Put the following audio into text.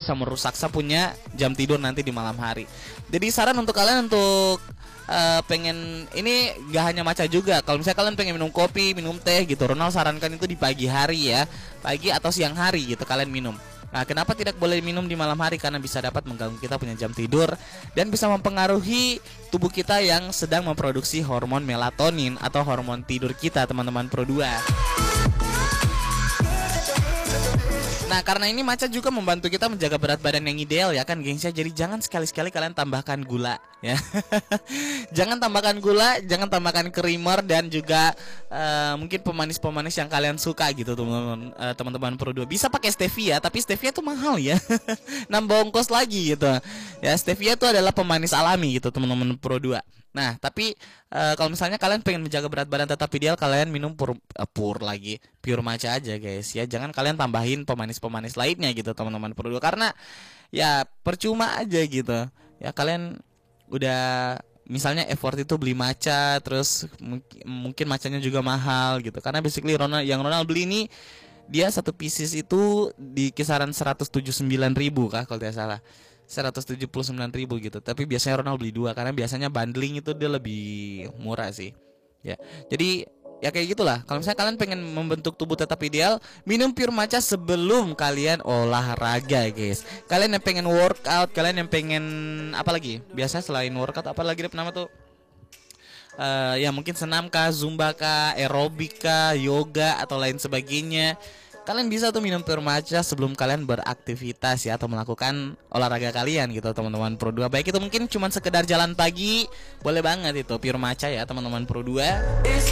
bisa merusak punya jam tidur nanti di malam hari. Jadi saran untuk kalian untuk pengen ini gak hanya matcha juga. Kalau misalnya kalian pengen minum kopi, minum teh gitu, Ronald sarankan itu di pagi hari ya, pagi atau siang hari gitu kalian minum. Nah, kenapa tidak boleh minum di malam hari? Karena bisa dapat mengganggu kita punya jam tidur dan bisa mempengaruhi tubuh kita yang sedang memproduksi hormon melatonin atau hormon tidur kita, teman-teman Pro 2. Nah, karena ini matcha juga membantu kita menjaga berat badan yang ideal ya kan gengs ya. Jadi jangan sekali-sekali kalian tambahkan gula ya. Jangan tambahkan gula, jangan tambahkan creamer dan juga mungkin pemanis-pemanis yang kalian suka gitu teman-teman Pro 2. Bisa pakai stevia, tapi stevia tuh mahal ya. Nambah ongkos lagi gitu. Ya, stevia itu adalah pemanis alami gitu teman-teman Pro 2. Nah, tapi kalau misalnya kalian pengen menjaga berat badan tetap ideal, kalian minum pure matcha aja guys ya. Jangan kalian tambahin pemanis-pemanis lainnya gitu teman-teman Pro 2, karena ya percuma aja gitu. Ya kalian udah misalnya effort itu beli matcha, terus mungkin matchanya juga mahal gitu. Karena basically Ronald beli ini, dia satu pieces itu di kisaran 179.000 kah kalau tidak salah. 179.000 gitu. Tapi biasanya Ronald beli 2 karena biasanya bundling itu dia lebih murah sih. Ya. Jadi ya kayak gitulah. Kalau misalnya kalian pengen membentuk tubuh tetap ideal, minum pure matcha sebelum kalian olahraga, guys. Kalian yang pengen workout, kalian yang pengen apa lagi? Biasa selain workout apa lagi deh nama tuh? Ya mungkin senam kah, zumba kah, aerobik kah, yoga atau lain sebagainya. Kalian bisa tuh minum pure matcha sebelum kalian beraktivitas ya, atau melakukan olahraga kalian gitu teman-teman Pro 2. Baik itu mungkin cuma sekedar jalan pagi, boleh banget itu pure matcha ya teman-teman Pro 2.